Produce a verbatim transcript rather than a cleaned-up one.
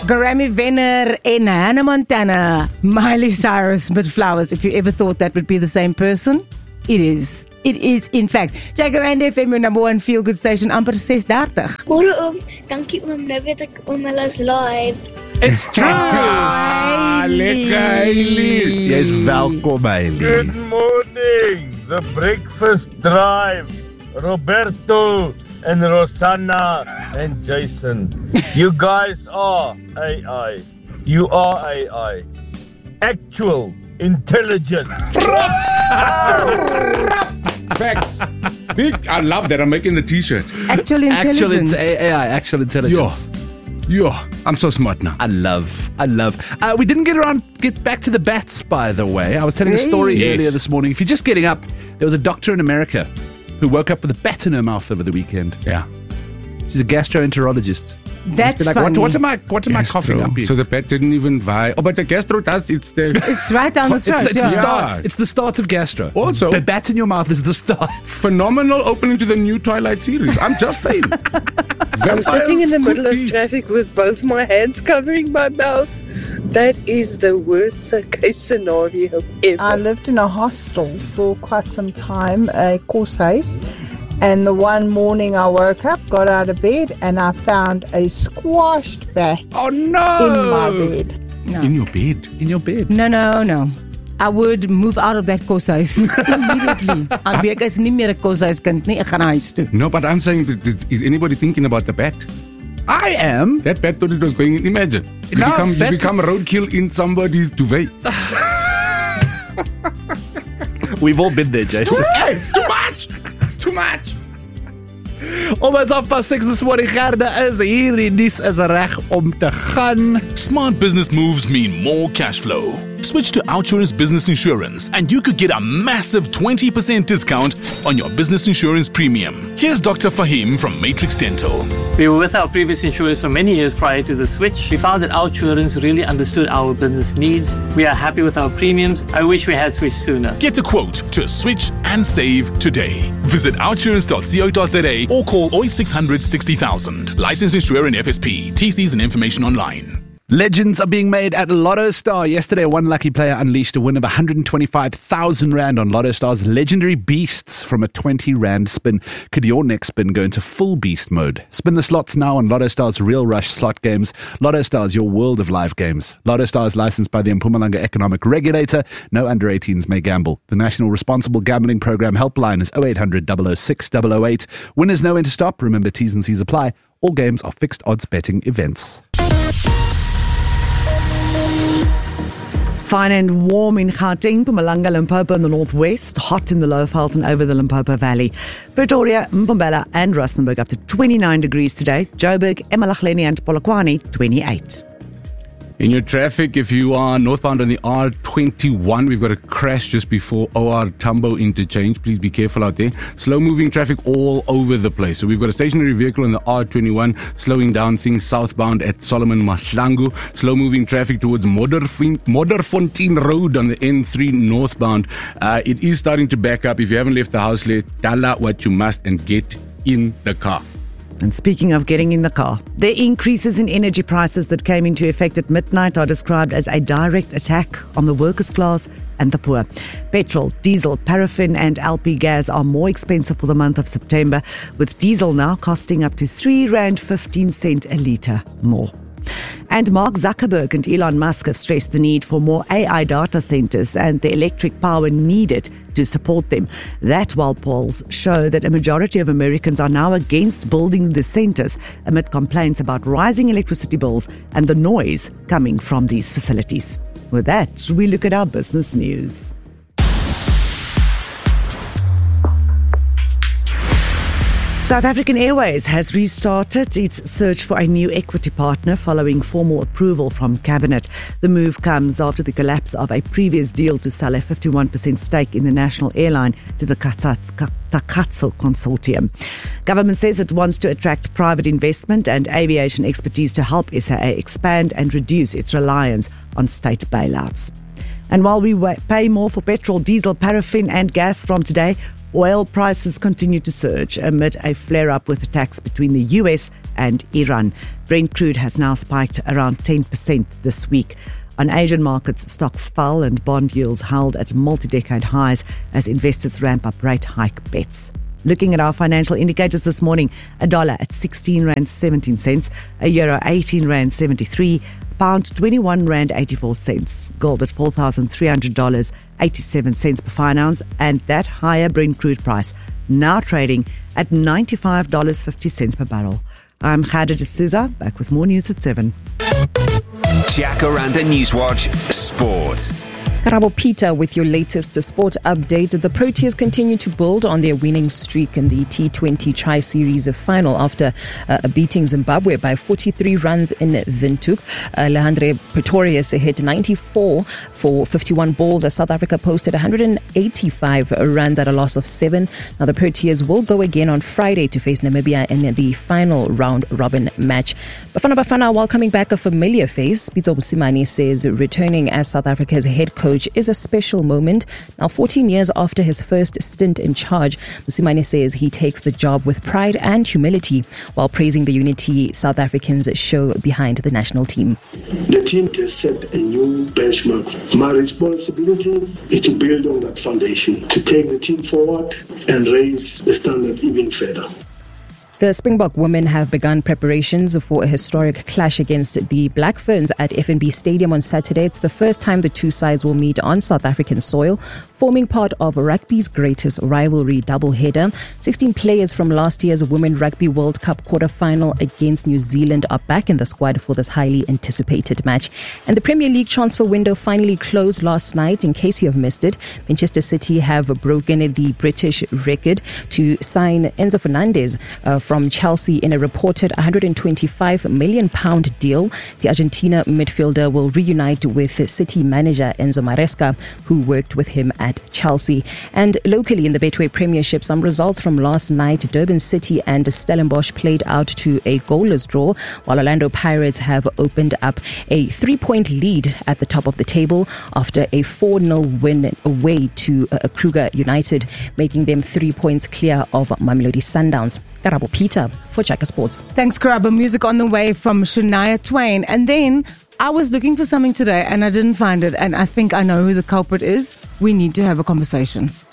Grammy winner en Hannah Montana, Miley Cyrus met flowers. If you ever thought that would be the same person, it is. It is, in fact. Jacaranda F M, your number one feel-good station, amper six thirty. Môre oom, dankie oom, nou weet ek oom hulle is live. It's true. Ah, lekker, Hailey. Jy is welkom, Hailey. Good morning, the breakfast drive. Roberto and Rosanna and Jason. You guys are A I. You are A I. Actual intelligence. Facts. Big, I love that. I'm making the t-shirt. Actual intelligence. Actual in- A I, actual intelligence. Yo, I'm so smart now. I love, I love. Uh, we didn't get around, get back to the bats, by the way. I was telling a story Yes. earlier this morning. If you're just getting up, there was a doctor in America who woke up with a bat in her mouth over the weekend. Yeah. She's a gastroenterologist. That's She's like, funny. what, what am I, what am I coughing Gastro. up here? So the pet didn't even vie. Oh, but the gastro does. It's the. It's right down the it's, throat. the, it's, yeah. the start, Yeah. it's the start of gastro. Also- the bat in your mouth is the start. Phenomenal opening to the new Twilight series. I'm just saying. I'm sitting in the middle could of be- traffic with both my hands covering my mouth. That is the worst case scenario ever. I lived in a hostel for quite some time, a course house, and the one morning I woke up, got out of bed, and I found a squashed bat Oh in no! my bed. In your bed. In your bed. No, no, no. I would move out of that koshuis immediately. I'd be like, ek is nie meer 'n koshuiskind nie, ek gaan huis toe. No, but I'm saying, that, that, is anybody thinking about the bat? I am. That bat thought it was going in. Imagine. You No, become, you that become roadkill in somebody's duvet. We've all been there, Jason. It's too much. It's too much. Almost half past six this morning. Gerde is hier. Die nuus is reg om te gaan. Smart business moves mean more cash flow. Switch to Outsurance Business Insurance and you could get a massive twenty percent discount on your business insurance premium. Here's Doctor Fahim from Matrix Dental. We were with our previous insurers for many years prior to the switch. We found that Outsurance really understood our business needs. We are happy with our premiums. I wish we had switched sooner. Get a quote to switch and save today. Visit outsurance dot co dot za or call oh eight six hundred sixty thousand. Licensed insurer and F S P. T Cs and information online. Legends are being made at Lotto Star. Yesterday, one lucky player unleashed a win of one hundred twenty-five thousand rand on Lotto Star's legendary beasts from a twenty rand spin. Could your next spin go into full beast mode? Spin the slots now on Lotto Star's Real Rush slot games. Lotto Star's your world of live games. Lotto Star is licensed by the Mpumalanga Economic Regulator. No under eighteens may gamble. The National Responsible Gambling Program helpline is oh eight hundred, double oh six, double oh eight. Winners know when to stop. Remember, T's and C's apply. All games are fixed odds betting events. Fine and warm in Gauteng, Mpumalanga, Limpopo in the northwest, hot in the Lowveld and over the Limpopo Valley. Pretoria, Mpumalanga and Rustenburg up to twenty-nine degrees today. Joburg, eMalahleni and Polokwane, twenty-eight. In your traffic, if you are northbound on the R twenty-one, we've got a crash just before O R Tambo interchange. Please be careful out there. Slow moving traffic all over the place. So we've got a stationary vehicle on the R twenty-one slowing down things southbound at Solomon Mahlangu. Slow moving traffic towards Modderfontein Road on the N three northbound. Uh, it is starting to back up. If you haven't left the house yet, tala what you must and get in the car. And speaking of getting in the car, the increases in energy prices that came into effect at midnight are described as a direct attack on the workers' class and the poor. Petrol, diesel, paraffin and L P gas are more expensive for the month of September, with diesel now costing up to three rand fifteen cent a litre more. And Mark Zuckerberg and Elon Musk have stressed the need for more A I data centers and the electric power needed to support them. That while polls show that a majority of Americans are now against building the centers amid complaints about rising electricity bills and the noise coming from these facilities. With that, we look at our business news. South African Airways has restarted its search for a new equity partner following formal approval from Cabinet. The move comes after the collapse of a previous deal to sell a fifty-one percent stake in the national airline to the Takatso Consortium. Government says it wants to attract private investment and aviation expertise to help S A A expand and reduce its reliance on state bailouts. And while we pay more for petrol, diesel, paraffin and gas from today, oil prices continue to surge amid a flare-up with attacks between the U S and Iran. Brent crude has now spiked around ten percent this week. On Asian markets, stocks fell and bond yields held at multi-decade highs as investors ramp up rate hike bets. Looking at our financial indicators this morning, a dollar at sixteen rand seventeen cents, a euro eighteen rand seventy-three, pound twenty-one rand eighty-four cents, gold at four thousand three hundred dollars eighty-seven cents per fine ounce, and that higher Brent crude price now trading at ninety-five dollars fifty per barrel. I'm Khadija D'Souza, back with more news at seven. Jacaranda Newswatch Sport. Karabo Peter with your latest sport update. The Proteas continue to build on their winning streak in the T twenty Tri-Series final after uh, beating Zimbabwe by forty-three runs in Windhoek. Uh, Leandre Pretorius hit ninety-four for fifty-one balls as South Africa posted one hundred eighty-five runs at a loss of seven. Now the Proteas will go again on Friday to face Namibia in the final round robin match. Bafana Bafana welcoming back a familiar face. Pitso Mosimane says returning as South Africa's head coach is a special moment. Now, fourteen years after his first stint in charge, Mosimane says he takes the job with pride and humility while praising the unity South Africans show behind the national team. The team has set a new benchmark. My responsibility is to build on that foundation, to take the team forward and raise the standard even further. The Springbok women have begun preparations for a historic clash against the Black Ferns at F N B Stadium on Saturday. It's the first time the two sides will meet on South African soil, forming part of rugby's greatest rivalry doubleheader. sixteen players from last year's Women Rugby World Cup quarter-final against New Zealand are back in the squad for this highly anticipated match. And the Premier League transfer window finally closed last night. In case you have missed it, Manchester City have broken the British record to sign Enzo Fernandez uh, from Chelsea in a reported one hundred twenty-five million pounds deal. The Argentina midfielder will reunite with City manager Enzo Maresca, who worked with him at Chelsea. And locally in the Betway Premiership, some results from last night. Durban City and Stellenbosch played out to a goalless draw, while Orlando Pirates have opened up a three-point lead at the top of the table after a four nil win away to uh, Kruger United, making them three points clear of Mamelodi Sundowns. Karabo Peter for Chaka Sports. Thanks, Karabo. Music on the way from Shania Twain. And then I was looking for something today and I didn't find it. And I think I know who the culprit is. We need to have a conversation.